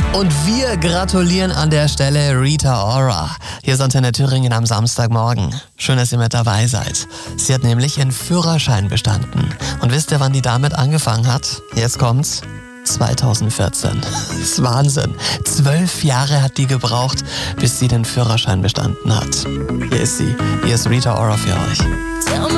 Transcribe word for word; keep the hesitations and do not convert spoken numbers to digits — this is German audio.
Und wir gratulieren an der Stelle Rita Ora. Hier ist Antenne Thüringen am Samstagmorgen. Schön, dass ihr mit dabei seid. Sie hat nämlich ihren Führerschein bestanden. Und wisst ihr, wann die damit angefangen hat? Jetzt kommt's. zweitausendvierzehn. Das ist Wahnsinn. Zwölf Jahre hat die gebraucht, bis sie den Führerschein bestanden hat. Hier ist sie. Hier ist Rita Ora für euch.